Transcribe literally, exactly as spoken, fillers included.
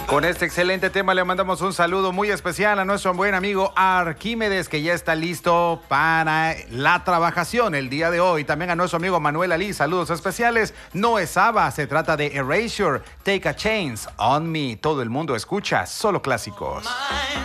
Con este excelente tema le mandamos un saludo muy especial a nuestro buen amigo Arquímedes, que ya está listo para la trabajación el día de hoy. También a nuestro amigo Manuel Ali, saludos especiales. No es ABBA, se trata de Erasure, Take a Chance on Me. Todo el mundo escucha solo clásicos.